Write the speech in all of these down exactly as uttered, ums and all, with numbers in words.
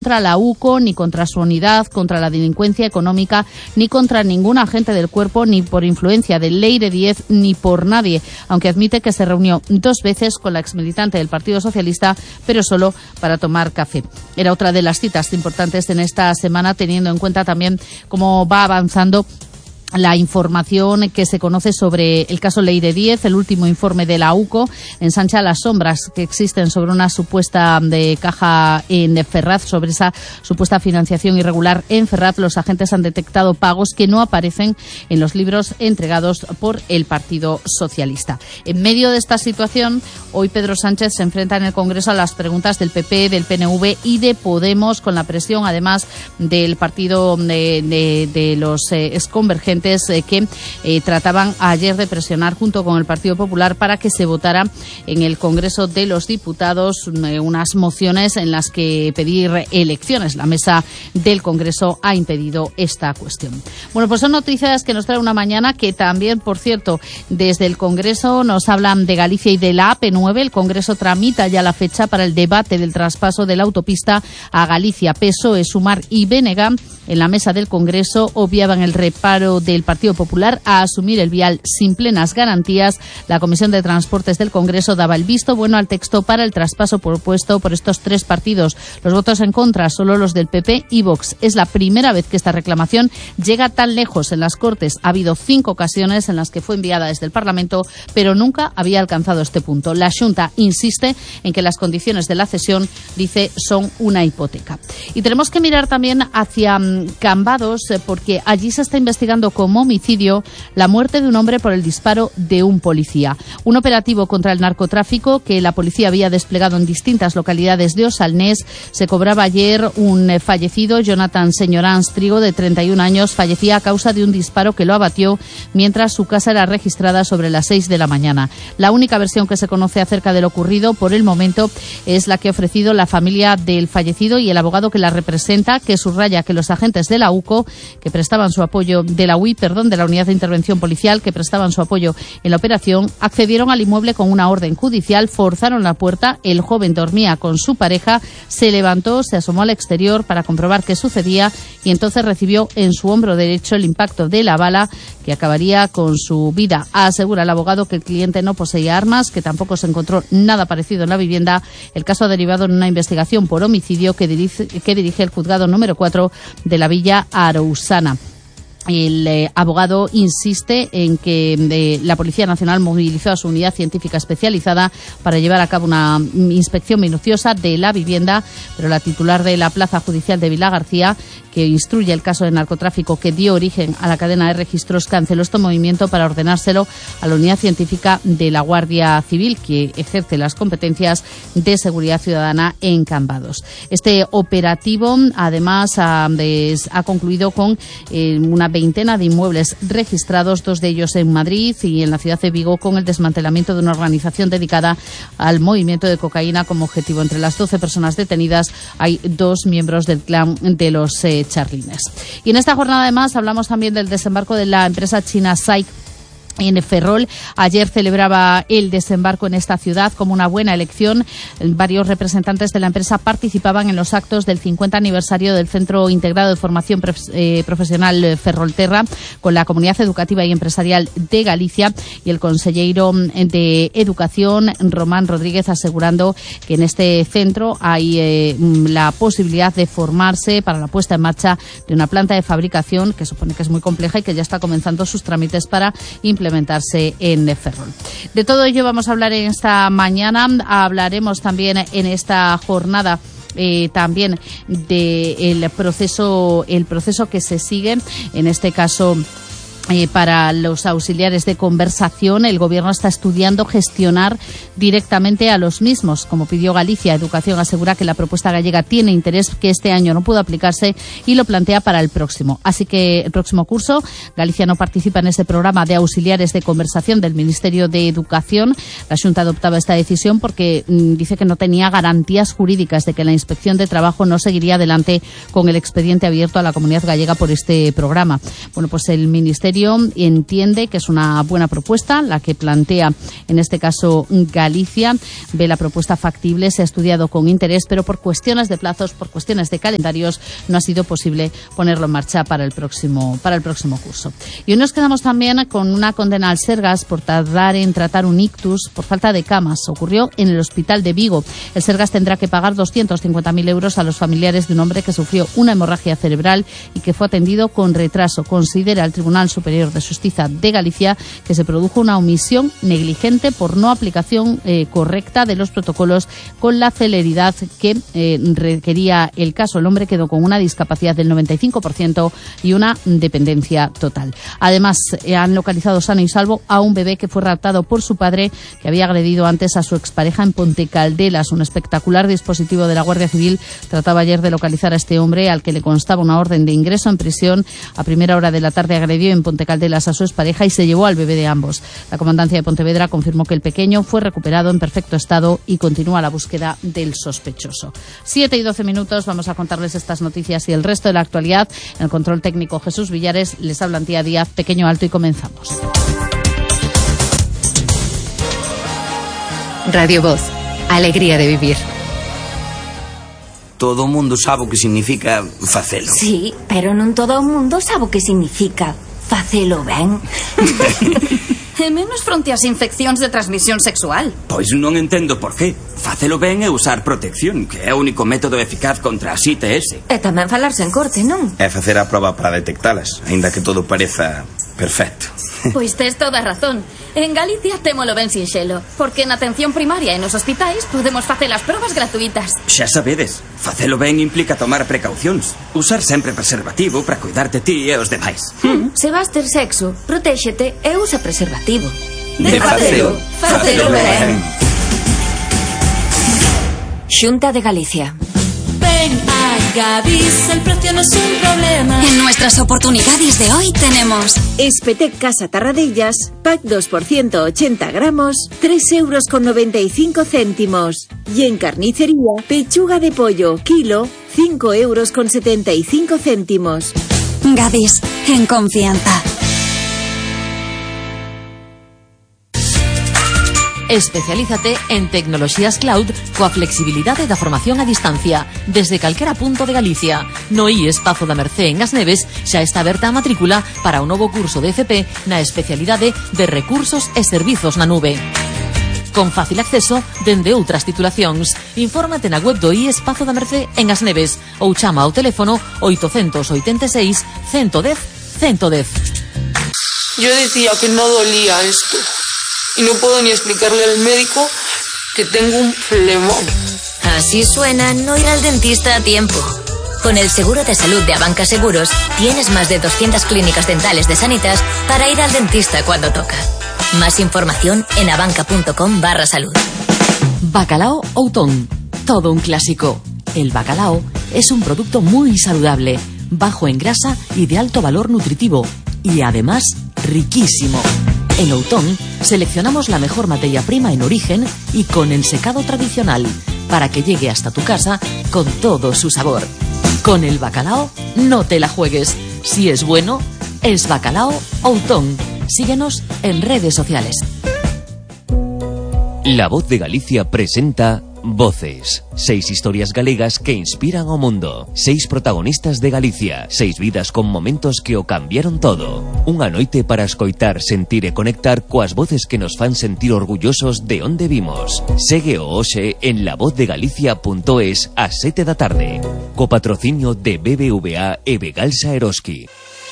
contra la U C O, ni contra su unidad, contra la delincuencia económica, ni contra ningún agente del cuerpo, ni por influencia de Leire Díez, ni por nadie, aunque admite que se reunió dos veces con la exmilitante del Partido Socialista, pero solo para tomar café. Era otra de las citas importantes en esta semana, teniendo en cuenta también cómo va avanzando la información que se conoce sobre el caso Leire Díez. El último informe de la U C O ensancha las sombras que existen sobre una supuesta de caja en Ferraz, sobre esa supuesta financiación irregular en Ferraz. Los agentes han detectado pagos que no aparecen en los libros entregados por el Partido Socialista. En medio de esta situación, hoy Pedro Sánchez se enfrenta en el Congreso a las preguntas del P P, del P N V y de Podemos, con la presión además del partido de, de, de los eh, exconvergentes que eh, trataban ayer de presionar junto con el Partido Popular para que se votara en el Congreso de los Diputados eh, unas mociones en las que pedir elecciones. La mesa del Congreso ha impedido esta cuestión. Bueno, pues son noticias que nos trae una mañana que también, por cierto, desde el Congreso nos hablan de Galicia y de la A P nueve. El Congreso tramita ya la fecha para el debate del traspaso de la autopista a Galicia. P S O E, Sumar y B N G en la mesa del Congreso obviaban el reparo del Partido Popular a asumir el vial sin plenas garantías. La Comisión de Transportes del Congreso daba el visto bueno al texto para el traspaso propuesto por estos tres partidos. Los votos en contra solo los del P P y Vox. Es la primera vez que esta reclamación llega tan lejos en las Cortes. Ha habido cinco ocasiones en las que fue enviada desde el Parlamento, pero nunca había alcanzado este punto. La Xunta insiste en que las condiciones de la cesión, dice, son una hipoteca. Y tenemos que mirar también hacia Cambados, porque allí se está investigando como homicidio la muerte de un hombre por el disparo de un policía. Un operativo contra el narcotráfico que la policía había desplegado en distintas localidades de Osalnés. Se cobraba ayer un fallecido, Jonathan Señorans Trigo, de treinta y un años, fallecía a causa de un disparo que lo abatió mientras su casa era registrada sobre las seis de la mañana. La única versión que se conoce acerca de lo ocurrido por el momento es la que ha ofrecido la familia del fallecido y el abogado que la representa, que subraya que los agentes de la U C O que prestaban su apoyo de la U I, perdón, de la Unidad de Intervención Policial, que prestaban su apoyo en la operación, accedieron al inmueble con una orden judicial, forzaron la puerta, el joven dormía con su pareja, se levantó, se asomó al exterior para comprobar qué sucedía y entonces recibió en su hombro derecho el impacto de la bala que acabaría con su vida. Asegura el abogado que el cliente no poseía armas, que tampoco se encontró nada parecido en la vivienda. El caso ha derivado en una investigación por homicidio que dirige, que dirige el juzgado número cuatro de la Villa Arousana. El eh, abogado insiste en que eh, la Policía Nacional movilizó a su unidad científica especializada para llevar a cabo una inspección minuciosa de la vivienda, pero la titular de la Plaza Judicial de Vilagarcía, que instruye el caso de narcotráfico que dio origen a la cadena de registros, canceló este movimiento para ordenárselo a la unidad científica de la Guardia Civil, que ejerce las competencias de seguridad ciudadana en Cambados. Este operativo, además, ha, des, ha concluido con eh, una veintena de inmuebles registrados, dos de ellos en Madrid y en la ciudad de Vigo, con el desmantelamiento de una organización dedicada al movimiento de cocaína como objetivo. Entre las doce personas detenidas hay dos miembros del clan de los eh, Charlines. Y en esta jornada además hablamos también del desembarco de la empresa china S A I C en Ferrol. Ayer celebraba el desembarco en esta ciudad como una buena elección. Varios representantes de la empresa participaban en los actos del cincuenta aniversario del Centro Integrado de Formación eh, Profesional Ferrolterra, con la comunidad educativa y empresarial de Galicia y el consejero de Educación, Román Rodríguez, asegurando que en este centro hay eh, la posibilidad de formarse para la puesta en marcha de una planta de fabricación que supone que es muy compleja y que ya está comenzando sus trámites para implementarse en Ferrol. De todo ello vamos a hablar en esta mañana. Hablaremos también en esta jornada Eh, también del proceso, el proceso que se sigue, en este caso Eh, para los auxiliares de conversación. El Gobierno está estudiando gestionar directamente a los mismos, como pidió Galicia. Educación asegura que la propuesta gallega tiene interés, que este año no pudo aplicarse y lo plantea para el próximo. Así que el próximo curso Galicia no participa en este programa de auxiliares de conversación del Ministerio de Educación. La Xunta adoptaba esta decisión porque mmm, dice que no tenía garantías jurídicas de que la Inspección de Trabajo no seguiría adelante con el expediente abierto a la comunidad gallega por este programa. Bueno, pues el Ministerio Ministerio entiende que es una buena propuesta la que plantea, en este caso, Galicia. Ve la propuesta factible, se ha estudiado con interés, pero por cuestiones de plazos, por cuestiones de calendarios, no ha sido posible ponerlo en marcha para el próximo, para el próximo curso. Y hoy nos quedamos también con una condena al Sergas por tardar en tratar un ictus por falta de camas. Ocurrió en el hospital de Vigo. El Sergas tendrá que pagar doscientos cincuenta mil euros a los familiares de un hombre que sufrió una hemorragia cerebral y que fue atendido con retraso. Considera el Tribunal Superior de Justicia de Galicia que se produjo una omisión negligente por no aplicación eh, correcta de los protocolos con la celeridad que eh, requería el caso. El hombre quedó con una discapacidad del noventa y cinco por ciento y una dependencia total. Además, eh, han localizado sano y salvo a un bebé que fue raptado por su padre, que había agredido antes a su expareja en Ponte Caldelas. Un espectacular dispositivo de la Guardia Civil trataba ayer de localizar a este hombre, al que le constaba una orden de ingreso en prisión. A primera hora de la tarde agredió en Ponte Caldelas a su expareja y se llevó al bebé de ambos. La Comandancia de Pontevedra confirmó que el pequeño fue recuperado en perfecto estado y continúa la búsqueda del sospechoso. Siete y doce minutos, vamos a contarles estas noticias y el resto de la actualidad. En el control técnico Jesús Villares, les habla Antía Díaz, Pequeño Alto, y comenzamos. Radio Voz, alegría de vivir. Todo o mundo sabe o que significa facelo. Sí, pero non todo o mundo sabe o que significa facelo ben. E menos fronte ás infeccións de transmisión sexual. Pois non entendo por qué. Facelo ben é usar protección, que é o único método eficaz contra as I T S. E tamén falarse en corte, non? É facer a proba para detectalas, aínda que todo pareza perfecto. Pois tes toda a razón. En Galicia témolo ben sinxelo, porque na atención primaria e nos hospitais podemos facer as probas gratuitas. Xa sabedes, facelo ben implica tomar precaucións. Usar sempre preservativo para cuidar de ti e os demais. Mm. Se vas ter sexo, protéxete e usa preservativo. De facelo, facelo ben. Xunta de Galicia. Ven a Gadis, el precio no es un problema. En nuestras oportunidades de hoy tenemos Espetec Casa Tarradellas, pack dos por ciento ochenta gramos, tres euros con noventa y cinco céntimos. Y en carnicería, pechuga de pollo, kilo, cinco euros con setenta y cinco céntimos. Gadis, en confianza. Especialízate en tecnoloxías cloud coa flexibilidade da formación a distancia desde calquera punto de Galicia. No I E S Pazo da Mercé en As Neves xa está aberta a matrícula para o novo curso de F P na especialidade de Recursos e Servizos na Nube. Con fácil acceso dende outras titulacións. Infórmate na web do I E S Pazo da Mercé en As Neves ou chama ao teléfono oitocentos oitenta e seis, ciento dez, ciento dez. Yo decía que no dolía esto. Y no puedo ni explicarle al médico que tengo un flemón. Así suena no ir al dentista a tiempo. Con el seguro de salud de Abanca Seguros, tienes más de doscientas clínicas dentales de Sanitas para ir al dentista cuando toca. Más información en abanca.com barra salud. Bacalao Outón. Todo un clásico. El bacalao es un producto muy saludable, bajo en grasa y de alto valor nutritivo. Y además, riquísimo. En Outón seleccionamos la mejor materia prima en origen y con el secado tradicional para que llegue hasta tu casa con todo su sabor. Con el bacalao no te la juegues. Si es bueno, es Bacalao Outón. Síguenos en redes sociales. La Voz de Galicia presenta Voces. Seis historias galegas que inspiran ao mundo. Seis protagonistas de Galicia. Seis vidas con momentos que o cambiaron todo. Unha noite para escoitar, sentir e conectar coas voces que nos fan sentir orgullosos de onde vimos. Segue o hoxe en lavozdegalicia punto es ás sete da tarde. Co patrocinio de B B V A e Begalsa Eroski.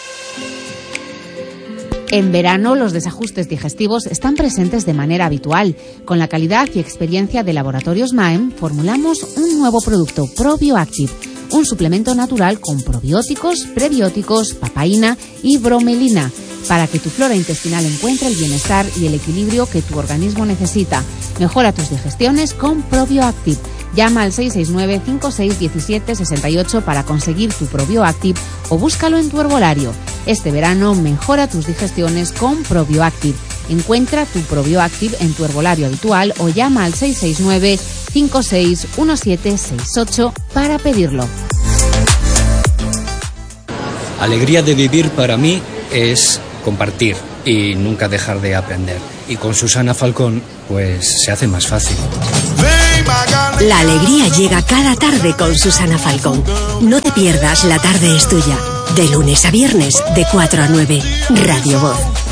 En verano, los desajustes digestivos están presentes de manera habitual. Con la calidad y experiencia de Laboratorios Maem, formulamos un nuevo producto, ProBioActive, un suplemento natural con probióticos, prebióticos, papaína y bromelina, para que tu flora intestinal encuentre el bienestar y el equilibrio que tu organismo necesita. Mejora tus digestiones con ProBioActive. Llama al seis seis nueve, cinco seis uno siete, seis ocho para conseguir tu ProBioActive o búscalo en tu herbolario. Este verano mejora tus digestiones con ProBioActive. Encuentra tu ProBioActive en tu herbolario habitual o llama al seis seis nueve, cinco seis uno siete, seis ocho para pedirlo. Alegría de vivir para mí es compartir y nunca dejar de aprender. Y con Susana Falcón, pues se hace más fácil. La alegría llega cada tarde con Susana Falcón. No te pierdas La tarde es tuya. De lunes a viernes, de cuatro a nueve. Radio Voz.